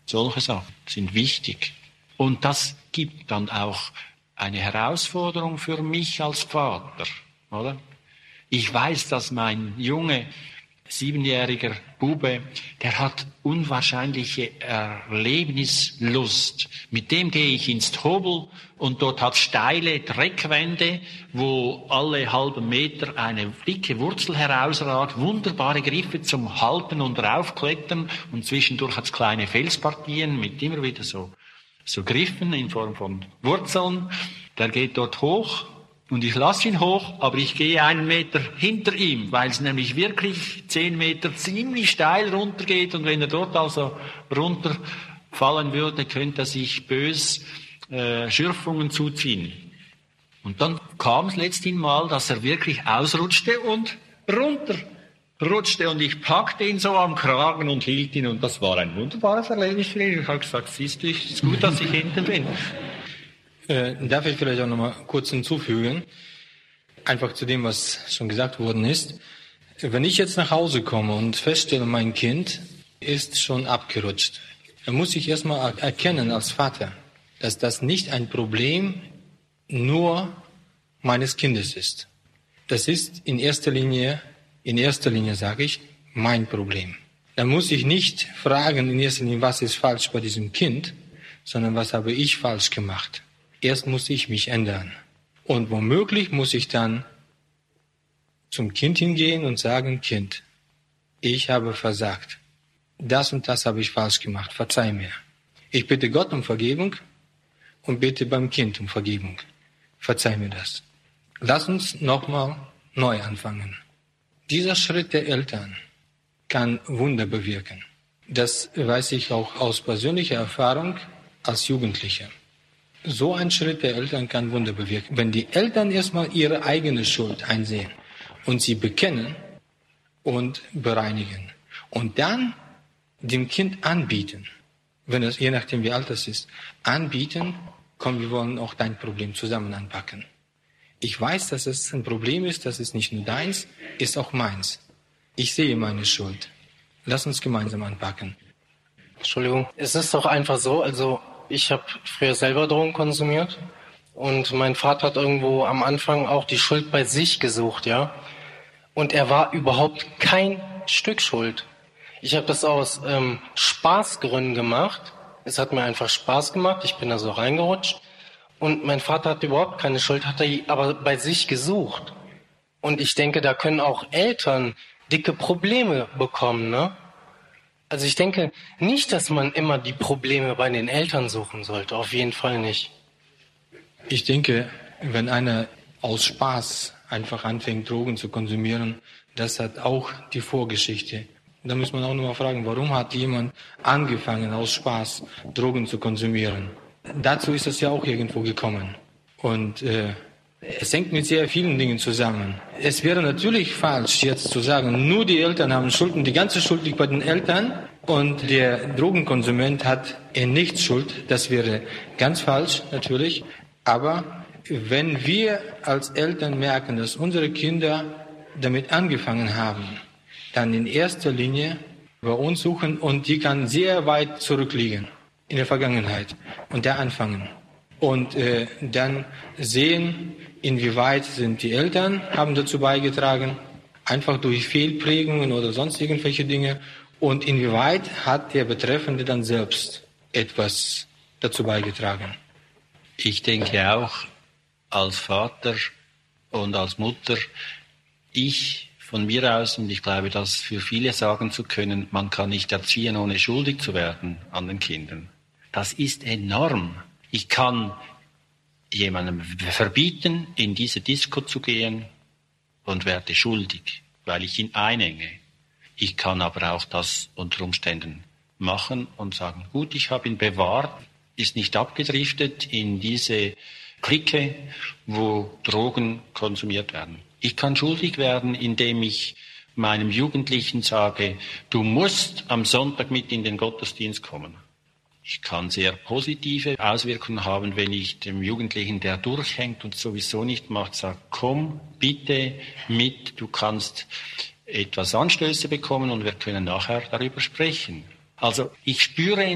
Solche Sachen sind wichtig. Und das gibt dann auch eine Herausforderung für mich als Vater, oder? Ich weiß, dass mein Junge, 7-jähriger Bube, der hat unwahrscheinliche Erlebnislust. Mit dem gehe ich ins Hobel und dort hat steile Dreckwände, wo alle halben Meter eine dicke Wurzel herausragt, wunderbare Griffe zum Halten und Raufklettern und zwischendurch hat es kleine Felspartien mit immer wieder so Griffen in Form von Wurzeln. Der geht dort hoch. Und ich lasse ihn hoch, aber ich gehe 1 Meter hinter ihm, weil es nämlich wirklich 10 Meter ziemlich steil runtergeht. Und wenn er dort also runterfallen würde, könnte er sich bös Schürfungen zuziehen. Und dann kam es letzthin mal, dass er wirklich ausrutschte und runterrutschte. Und ich packte ihn so am Kragen und hielt ihn. Und das war ein wunderbares Erlebnis für ihn. Ich habe gesagt, siehst du, es ist gut, dass ich hinten bin. Darf ich vielleicht auch noch mal kurz hinzufügen, einfach zu dem, was schon gesagt worden ist. Wenn ich jetzt nach Hause komme und feststelle, mein Kind ist schon abgerutscht, dann muss ich erstmal erkennen als Vater, dass das nicht ein Problem nur meines Kindes ist. Das ist in erster Linie sage ich, mein Problem. Dann muss ich nicht fragen in erster Linie, was ist falsch bei diesem Kind, sondern was habe ich falsch gemacht. Erst muss ich mich ändern. Und womöglich muss ich dann zum Kind hingehen und sagen, Kind, ich habe versagt. Das und das habe ich falsch gemacht. Verzeih mir. Ich bitte Gott um Vergebung und bitte beim Kind um Vergebung. Verzeih mir das. Lass uns nochmal neu anfangen. Dieser Schritt der Eltern kann Wunder bewirken. Das weiß ich auch aus persönlicher Erfahrung als Jugendlicher. So ein Schritt der Eltern kann Wunder bewirken. Wenn die Eltern erstmal ihre eigene Schuld einsehen und sie bekennen und bereinigen und dann dem Kind anbieten, wenn es, je nachdem wie alt es ist, anbieten, komm, wir wollen auch dein Problem zusammen anpacken. Ich weiß, dass es ein Problem ist, das ist nicht nur deins, ist auch meins. Ich sehe meine Schuld. Lass uns gemeinsam anpacken. Entschuldigung, es ist doch einfach so, also ich habe früher selber Drogen konsumiert und mein Vater hat irgendwo am Anfang auch die Schuld bei sich gesucht, ja. Und er war überhaupt kein Stück schuld. Ich habe das aus Spaßgründen gemacht. Es hat mir einfach Spaß gemacht. Ich bin da so reingerutscht. Und mein Vater hat überhaupt keine Schuld, hat er aber bei sich gesucht. Und ich denke, da können auch Eltern dicke Probleme bekommen, ne? Also ich denke nicht, dass man immer die Probleme bei den Eltern suchen sollte. Auf jeden Fall nicht. Ich denke, wenn einer aus Spaß einfach anfängt, Drogen zu konsumieren, das hat auch die Vorgeschichte. Da muss man auch nur mal fragen, warum hat jemand angefangen, aus Spaß Drogen zu konsumieren? Dazu ist es ja auch irgendwo gekommen. Und es hängt mit sehr vielen Dingen zusammen. Es wäre natürlich falsch, jetzt zu sagen, nur die Eltern haben Schuld und die ganze Schuld liegt bei den Eltern und der Drogenkonsument hat in nichts Schuld. Das wäre ganz falsch, natürlich. Aber wenn wir als Eltern merken, dass unsere Kinder damit angefangen haben, dann in erster Linie bei uns suchen und die kann sehr weit zurückliegen in der Vergangenheit und da anfangen. Und dann sehen, inwieweit sind die Eltern, haben dazu beigetragen, einfach durch Fehlprägungen oder sonst irgendwelche Dinge. Und inwieweit hat der Betreffende dann selbst etwas dazu beigetragen? Ich denke auch, als Vater und als Mutter, ich von mir aus, und ich glaube, das für viele sagen zu können, man kann nicht erziehen, ohne schuldig zu werden an den Kindern. Das ist enorm. Ich kann jemandem verbieten, in diese Disco zu gehen und werde schuldig, weil ich ihn einenge. Ich kann aber auch das unter Umständen machen und sagen, gut, ich habe ihn bewahrt, ist nicht abgedriftet in diese Clique, wo Drogen konsumiert werden. Ich kann schuldig werden, indem ich meinem Jugendlichen sage, du musst am Sonntag mit in den Gottesdienst kommen. Ich kann sehr positive Auswirkungen haben, wenn ich dem Jugendlichen, der durchhängt und sowieso nicht macht, sage, komm bitte mit, du kannst etwas Anstöße bekommen und wir können nachher darüber sprechen. Also ich spüre